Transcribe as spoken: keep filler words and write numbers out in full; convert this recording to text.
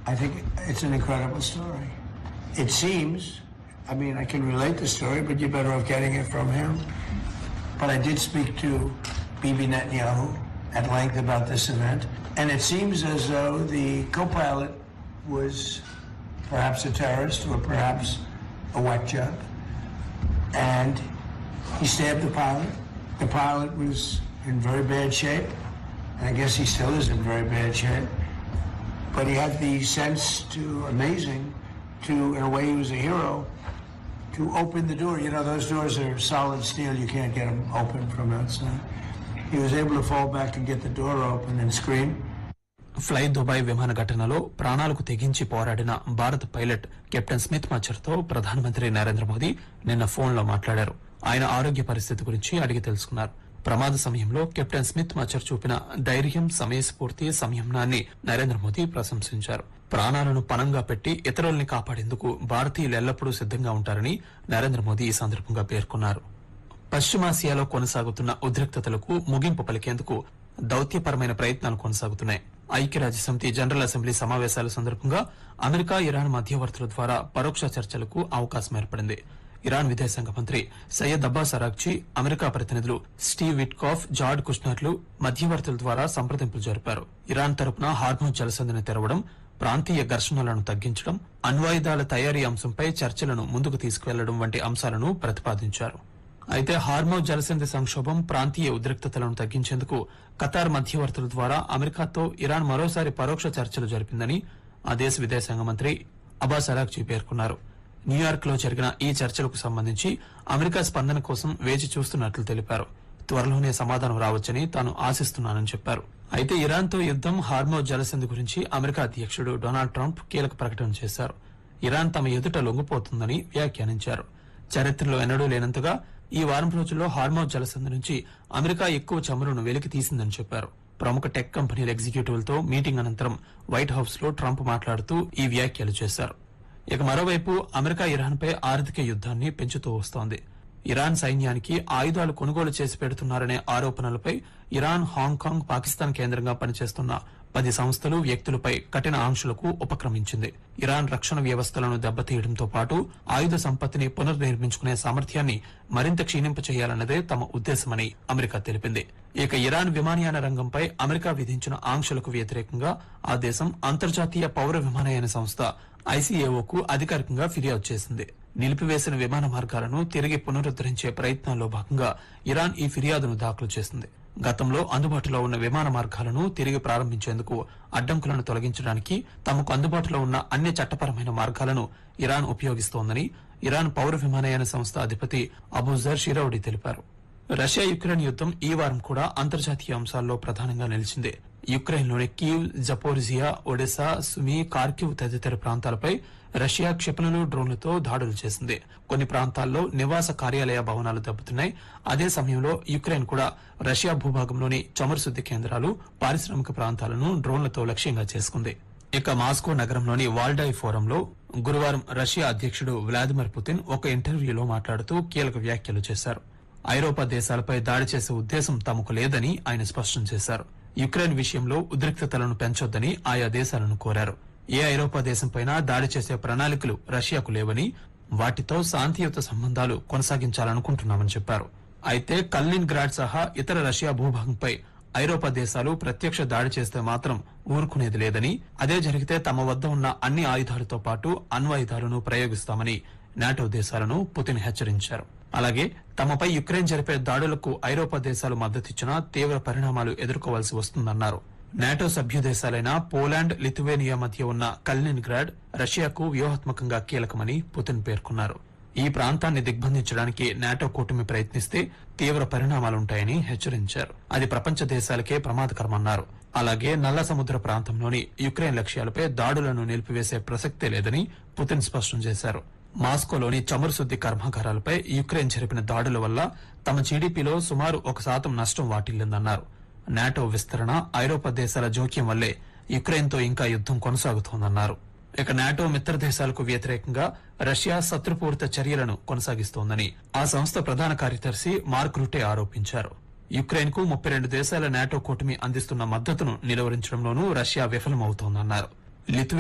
I think it's an incredible story. It seems, I mean, I can relate the story, but you're better off getting it from him. But I did speak to Bibi Netanyahu at length about this event, and it seems as though the co-pilot was perhaps a terrorist or perhaps a whack job, and he stabbed the pilot. The pilot was in very bad shape, and I guess he still is in very bad shape, but he had the sense to, amazing, to, in a way he was a hero, to open the door. You know, those doors are solid steel, you can't get them open from outside. He was able to fall back and get the door open and scream. Fly Dubai విమాన ఘటనలో ప్రాణాలకు తెగించి పోరాడిన భారత pilot captain Smith మచ్చర్తో ప్రధానమంత్రి నరేంద్ర మోదీ నిన్న ఫోన్లో మాట్లాడారు. ఆయన ఆరోగ్య పరిస్థితి గురించి అడిగి తెలుసుకున్నారు. ప్రమాద సమయంలో కెప్టెన్ స్మిత్ మచ్చర్ చూపిన ధైర్యం, సమయస్ఫూర్తి, సంయమనాన్ని నరేంద్ర మోదీ ప్రశంసించారు. ప్రాణాలను పణంగా పెట్టి ఇతరుల్ని కాపాడేందుకు భారతీయులు ఎల్లప్పుడూ సిద్దంగా ఉంటారని నరేంద్ర మోదీ ఈ సందర్భంగా పేర్కొన్నారు. పశ్చిమాసియాలో కొనసాగుతున్న ఉద్రిక్తతలకు ముగింపు పలికేందుకు దౌత్యపరమైన ప్రయత్నాలు కొనసాగుతున్నాయి. ఐక్యరాజ్యసమితి జనరల్ అసెంబ్లీ సమావేశాల సందర్భంగా అమెరికా, ఇరాన్ మధ్యవర్తుల ద్వారా పరోక్ష చర్చలకు అవకాశం ఏర్పడింది. ఇరాన్ విదేశాంగ మంత్రి సయ్యద్ అబ్బాస్ అరాగ్చీ, అమెరికా ప్రతినిధులు స్టీవ్ విట్కాఫ్, జార్డ్ కుష్నర్లు మధ్యవర్తుల ద్వారా సంప్రదింపులు జరిపారు. ఇరాన్ తరపున హార్మోజ్ జలసంధిని తెరవడం, ప్రాంతీయ ఘర్షణలను తగ్గించడం, అణ్వాయుధాల తయారీ అంశంపై చర్చలను ముందుకు తీసుకువెళ్లడం వంటి అంశాలను ప్రతిపాదించారు. అయితే హార్మోజ్ జలసంధి సంక్షోభం, ప్రాంతీయ ఉద్రిక్తతలను తగ్గించేందుకు ఖతార్ మధ్యవర్తుల ద్వారా అమెరికాతో ఇరాన్ మరోసారి పరోక్ష చర్చలు జరిపిందని ఆ దేశ విదేశాంగ మంత్రి అబ్బాస్ అరాగ్చీ పేర్కొన్నారు. న్యూయార్క్ లో జరిగిన ఈ చర్చలకు సంబంధించి అమెరికా స్పందన కోసం వేచి చూస్తున్నట్లు తెలిపారు. త్వరలోనే సమాధానం రావచ్చని తాను ఆశిస్తున్నానని చెప్పారు. అయితే ఇరాన్తో యుద్దం, హార్మోజ్ జలసంధి గురించి అమెరికా అధ్యక్షుడు డొనాల్డ్ ట్రంప్ కీలక ప్రకటన చేశారు. ఇరాన్ తమ ఎదుట లొంగిపోతుందని వ్యాఖ్యానించారు. చరిత్రలో ఎన్నడూ లేనంతగా ఈ వారం రోజుల్లో హార్మోజ్ జలసంధి నుంచి అమెరికా ఎక్కువ చమురును వెలికి తీసిందని చెప్పారు. ప్రముఖ టెక్ కంపెనీల ఎగ్జిక్యూటివ్లతో మీటింగ్ అనంతరం వైట్ హౌస్ లో ట్రంప్ మాట్లాడుతూ ఈ వ్యాఖ్యలు చేశారు. ఇక మరోవైపు అమెరికా ఇరాన్పై ఆర్థిక యుద్దాన్ని పెంచుతూ వస్తోంది. ఇరాన్ సైన్యానికి ఆయుధాలు కొనుగోలు చేసి పెడుతున్నారనే ఆరోపణలపై ఇరాన్, హాంకాంగ్, పాకిస్తాన్ కేంద్రంగా పనిచేస్తున్న పది సంస్థలు, వ్యక్తులపై కఠిన ఆంక్షలకు ఉపక్రమించింది. ఇరాన్ రక్షణ వ్యవస్థలను దెబ్బతీయడంతో పాటు ఆయుధ సంపత్తిని పునర్నిర్మించుకునే సామర్థ్యాన్ని మరింత క్షీణింపచేయాలన్నదే తమ ఉద్దేశమని అమెరికా తెలిపింది. ఇక ఇరాన్ విమానయాన రంగంపై అమెరికా విధించిన ఆంక్షలకు వ్యతిరేకంగా ఆ దేశం అంతర్జాతీయ పౌర విమానయాన సంస్థ ఐసీఏఓకు అధికారికంగా ఫిర్యాదు చేసింది. నిలిపివేసిన విమాన మార్గాలను తిరిగి పునరుద్దరించే ప్రయత్నాల్లో భాగంగా ఇరాన్ ఈ ఫిర్యాదును దాఖలు చేసింది. గతంలో అందుబాటులో ఉన్న విమాన మార్గాలను తిరిగి ప్రారంభించేందుకు అడ్డంకులను తొలగించడానికి తమకు అందుబాటులో ఉన్న అన్ని చట్టపరమైన మార్గాలను ఇరాన్ ఉపయోగిస్తోందని ఇరాన్ పౌర విమానయాన సంస్థ అధిపతి అబూజర్ షిరౌడి తెలిపారు. రష్యా యుక్రెయిన్ యుద్దం ఈ వారం కూడా అంతర్జాతీయ అంశాల్లో ప్రధానంగా నిలిచింది. యుక్రెయిన్లోని కీవ్, జపోరిజియా, ఒడెసా, సుమీ, కార్కివ్ తదితర ప్రాంతాలపై రష్యా క్షిపణులు, డ్రోన్లతో దాడులు చేసింది. కొన్ని ప్రాంతాల్లో నివాస కార్యాలయ భవనాలు దెబ్బతిన్నాయి. అదే సమయంలో యుక్రెయిన్ కూడా రష్యా భూభాగంలోని చమురు శుద్ది కేంద్రాలు, పారిశ్రామిక ప్రాంతాలను డ్రోన్లతో లక్ష్యంగా చేసుకుంది. ఇక మాస్కో నగరంలోని వాల్డాయ్ ఫోరంలో గురువారం రష్యా అధ్యక్షుడు వ్లాదిమిర్ పుతిన్ ఒక ఇంటర్వ్యూలో మాట్లాడుతూ కీలక వ్యాఖ్యలు చేశారు. ఐరోపా దేశాలపై దాడి చేసే ఉద్దేశం తమకు లేదని ఆయన స్పష్టం చేశారు. యుక్రెయిన్ విషయంలో ఉద్రిక్తతలను పెంచొద్దని ఆయా దేశాలను కోరారు. ఏ ఐరోపా దేశంపైనా దాడి చేసే ప్రణాళికలు రష్యాకు లేవని, వాటితో శాంతియుత సంబంధాలు కొనసాగించాలనుకుంటున్నామని చెప్పారు. అయితే కల్నిన్ గ్రాడ్ సహా ఇతర రష్యా భూభాగంపై ఐరోపా దేశాలు ప్రత్యక్ష దాడి చేస్తే మాత్రం ఊరుకునేది లేదని, అదే జరిగితే తమ వద్ద ఉన్న అన్ని ఆయుధాలతో పాటు అణ్వాయుధాలను ప్రయోగిస్తామని నాటో దేశాలను పుతిన్ హెచ్చరించారు. అలాగే తమపై యుక్రెయిన్ జరిపే దాడులకు ఐరోపా దేశాలు మద్దతిచ్చినా తీవ్ర పరిణామాలు ఎదుర్కోవాల్సి వస్తుందన్నారు. నాటో సభ్య దేశాలైన పోలాండ్, లిథువేనియా మధ్య ఉన్న కల్నిన్ గ్రాడ్ రష్యాకు వ్యూహాత్మకంగా కీలకమని పుతిన్ పేర్కొన్నారు. ఈ ప్రాంతాన్ని దిగ్బంధించడానికి నాటో కూటమి ప్రయత్నిస్తే తీవ్ర పరిణామాలుంటాయని హెచ్చరించారు. అది ప్రపంచ దేశాలకే ప్రమాదకరమన్నారు. అలాగే నల్ల సముద్ర ప్రాంతంలోని యుక్రెయిన్ లక్ష్యాలపై దాడులను నిలిపివేసే ప్రసక్తే లేదని పుతిన్ స్పష్టం చేశారు. మాస్కోలోని చమురు శుద్ది కర్మాగారాలపై యుక్రెయిన్ జరిపిన దాడుల వల్ల తమ జీడీపీలో సుమారు ఒక శాతం నష్టం వాటిల్లిందన్నారు. నాటో విస్తరణ, ఐరోపా దేశాల జోక్యం వల్లే యుక్రెయిన్తో ఇంకా యుద్దం కొనసాగుతోందన్నారు. ఇక నాటో మిత్ర దేశాలకు వ్యతిరేకంగా రష్యా శత్రుపూరిత చర్యలను కొనసాగిస్తోందని ఆ సంస్థ ప్రధాన కార్యదర్శి మార్క్ రుటే ఆరోపించారు. యుక్రెయిన్ కు ముప్పై రెండు దేశాల నాటో కూటమి అందిస్తున్న మద్దతును నిలువరించడంలోనూ రష్యా విఫలమవుతోందన్నారు.